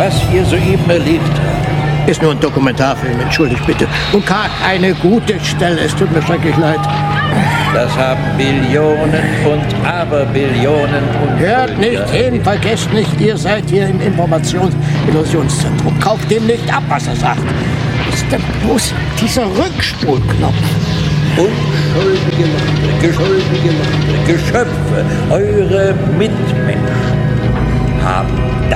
Was ihr soeben erlebt habt, Ist nur ein Dokumentarfilm, entschuldigt bitte. Und keine gute Stelle, es tut mir schrecklich leid. das haben Billionen und Aberbillionen Hört nicht hin, vergesst nicht, ihr seid hier im Informations-Illusionszentrum. Kauft dem nicht ab, was er sagt. Ist denn bloß dieser Rückspulknopf? Unschuldige Leute, Geschöpfe, eure Mitmenschen haben